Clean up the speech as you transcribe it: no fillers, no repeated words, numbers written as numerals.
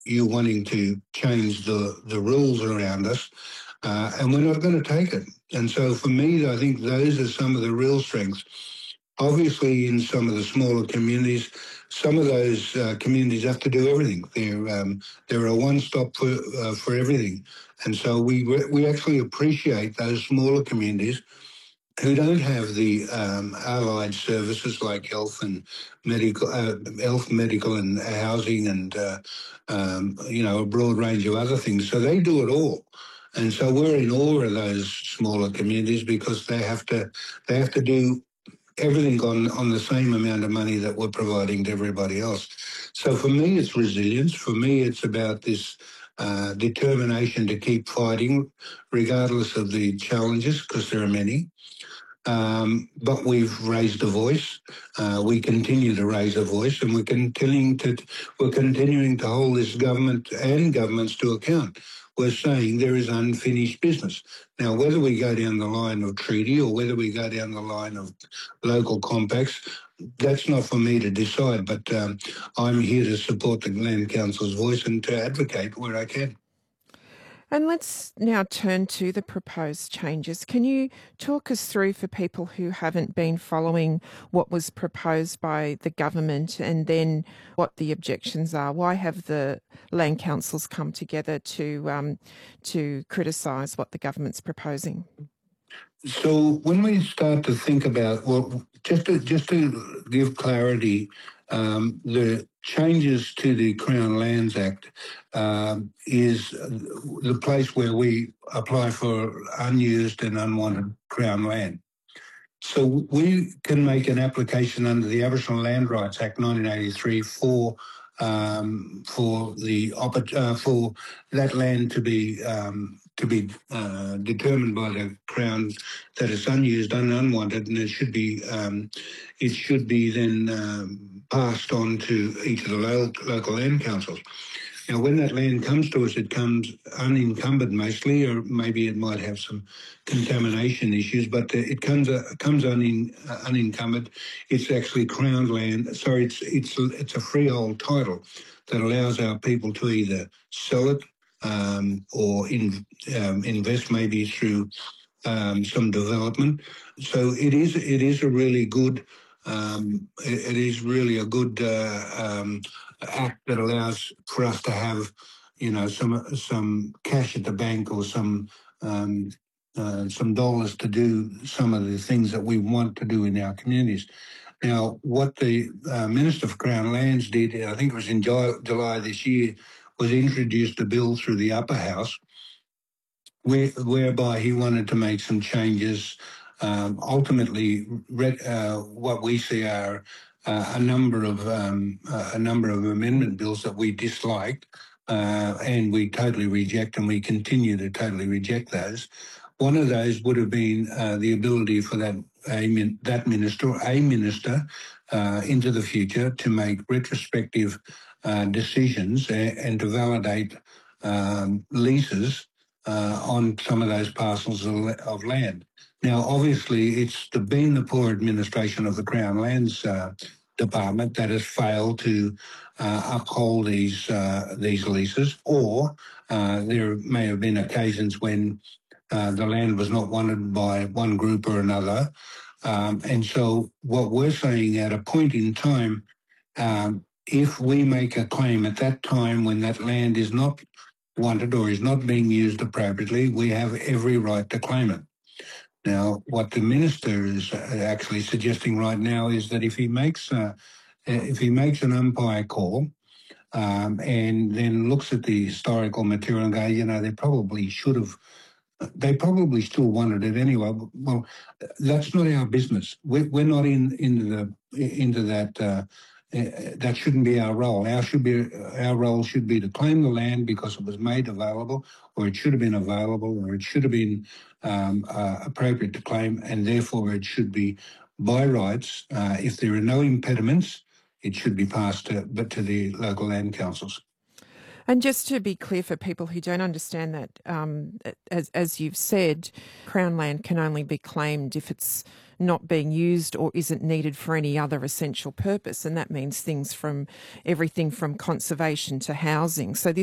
you wanting to change the rules around us, and we're not going to take it. And so for me, I think those are some of the real strengths. Obviously, in some of the smaller communities, some of those communities have to do everything. They're a one-stop for everything, and so we actually appreciate those smaller communities who don't have the allied services like health, medical, and housing, and a broad range of other things. So they do it all, and so we're in awe of those smaller communities because they have to do everything on the same amount of money that we're providing to everybody else. So for me, it's resilience. For me, it's about this determination to keep fighting, regardless of the challenges, because there are many. But we've raised a voice. We continue to raise a voice, and we're continuing to hold this government and governments to account. We're saying there is unfinished business. Now, whether we go down the line of treaty or whether we go down the line of local compacts, that's not for me to decide. But I'm here to support the Land Council's voice and to advocate where I can. And let's now turn to the proposed changes. Can you talk us through, for people who haven't been following, what was proposed by the government and then what the objections are? Why have the land councils come together to criticise what the government's proposing? So when we start to think about, well, just to give clarity, the changes to the Crown Lands Act is the place where we apply for unused and unwanted Crown land. So we can make an application under the Aboriginal Land Rights Act 1983 for that land to be determined by the Crown that it's unused and unwanted, and it should be then passed on to each of the local land councils. Now, when that land comes to us, it comes unencumbered mostly, or maybe it might have some contamination issues, but it comes unencumbered. It's actually Crown land. Sorry, it's a freehold title that allows our people to either sell it or invest maybe through some development. So it is a really good. It is really a good act that allows for us to have, some cash at the bank or some dollars to do some of the things that we want to do in our communities. Now, what the Minister for Crown Lands did, I think it was in July this year, was introduced a bill through the upper house whereby he wanted to make some changes. Ultimately, what we see are a number of amendment bills that we disliked, and we totally reject, and we continue to totally reject those. One of those would have been the ability for that minister into the future to make retrospective decisions and to validate leases on some of those parcels of land. Now, obviously, it's been the poor administration of the Crown Lands Department that has failed to uphold these leases, or there may have been occasions when the land was not wanted by one group or another. And so what we're saying, at a point in time, if we make a claim at that time when that land is not wanted or is not being used appropriately, we have every right to claim it. Now, what the minister is actually suggesting right now is that if he makes an umpire call and then looks at the historical material and go, they probably should have. They probably still wanted it anyway. Well, that's not our business. We're not into that. That shouldn't be our role. Our role should be to claim the land because it was made available, or it should have been available, or it should have been appropriate to claim, and therefore it should be by rights. If there are no impediments, it should be passed to the local land councils. And just to be clear for people who don't understand that, as you've said, Crown land can only be claimed if it's not being used or isn't needed for any other essential purpose. And that means things from everything from conservation to housing. So